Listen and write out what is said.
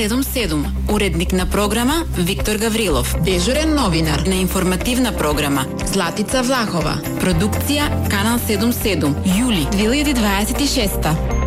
77, уредник на програма Виктор Гаврилов, дежурен новинар на информативна програма Златица Влахова, продукција Канал 77, јули 2026.